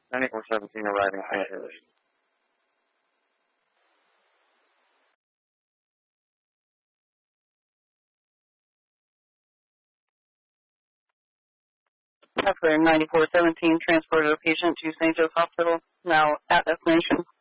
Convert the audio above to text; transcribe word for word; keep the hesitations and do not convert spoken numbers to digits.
ninety-four seventeen arriving at Saint Louis. After ninety-four seventeen transported a patient to Saint Joe's Hospital, now at destination.